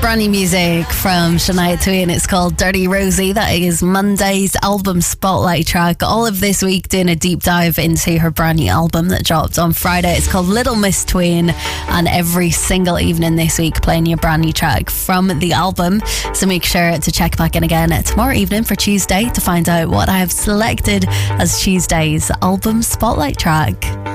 brand new music from Shania Twain. It's called Dirty Rosie. That is Monday's album spotlight track. All of this week doing a deep dive into her brand new album that dropped on Friday. It's called Little Miss Twain, and every single evening this week playing your brand new track from the album. So make sure to check back in again tomorrow evening for Tuesday to find out what I have selected as Tuesday's album spotlight track.